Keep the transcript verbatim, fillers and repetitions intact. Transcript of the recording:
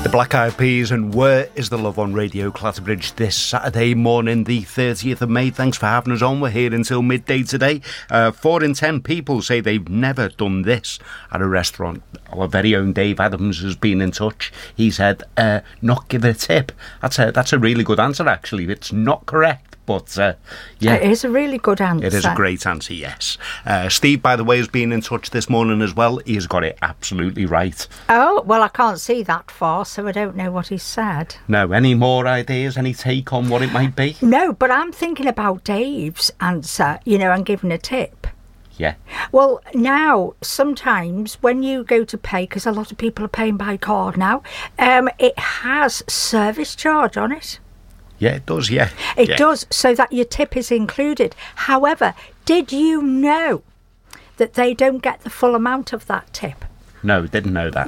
Black Eyed Peas and Where Is the Love on Radio Clatterbridge this Saturday morning, the thirtieth of May. Thanks for having us on. We're here until midday today. Uh, four in ten people say they've never done this at a restaurant. Our very own Dave Adams has been in touch. He said, uh, not give a tip. That's a, that's a really good answer, actually. It's not correct. But, uh, yeah. It is a really good answer. It is a great answer, yes. Uh, Steve, by the way, has been in touch this morning as well. He's got it absolutely right. Oh, well, I can't see that far, so I don't know what he said. No, any more ideas, any take on what it might be? No, but I'm thinking about Dave's answer, you know, and giving a tip. Yeah. Well, now, sometimes when you go to pay, because a lot of people are paying by card now, um, it has service charge on it. Yeah, it does, yeah. It yeah. does, so that your tip is included. However, did you know that they don't get the full amount of that tip? No, didn't know that.